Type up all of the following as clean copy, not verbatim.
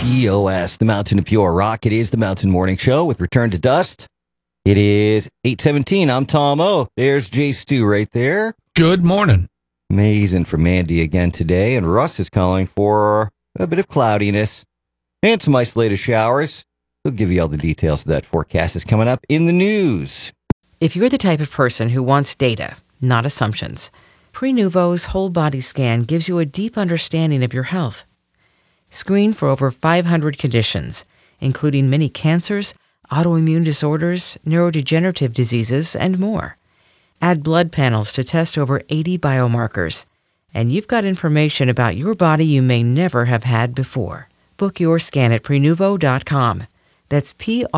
WDOS, the Mountain of Pure Rock. It is the Mountain Morning Show with Return to Dust. It is 8:17. I'm Tom O. There's Jay Stu right there. Good morning. Amazing for Mandy again today. And Russ is calling for a bit of cloudiness and some isolated showers. He'll give you all the details of that forecast is coming up in the news. If you're the type of person who wants data, not assumptions, Prenuvo's whole body scan gives you a deep understanding of your health. Screen for over 500 conditions, including many cancers, autoimmune disorders, neurodegenerative diseases, and more. Add blood panels to test over 80 biomarkers, and you've got information about your body you may never have had before. Book your scan at Prenuvo.com. That's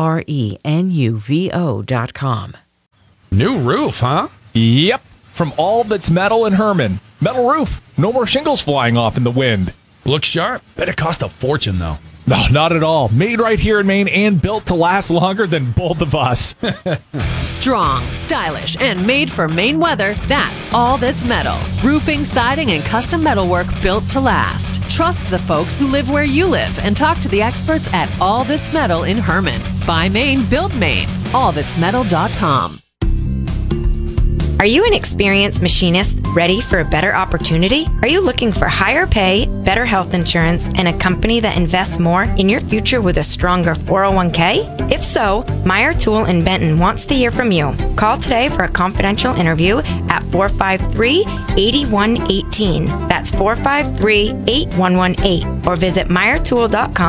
Prenuvo.com. New roof, huh? Yep, from All That's Metal in Herman. Metal roof, no more shingles flying off in the wind. Looks sharp. Bet it cost a fortune, though. No, not at all. Made right here in Maine and built to last longer than both of us. Strong, stylish, and made for Maine weather, that's All That's Metal. Roofing, siding, and custom metalwork built to last. Trust the folks who live where you live and talk to the experts at All That's Metal in Herman. Buy Maine, build Maine. allthat'smetal.com. Are you an experienced machinist ready for a better opportunity? Are you looking for higher pay, better health insurance, and a company that invests more in your future with a stronger 401k? If so, Meyer Tool in Benton wants to hear from you. Call today for a confidential interview at 453-8118. That's 453-8118. Or visit MeyerTool.com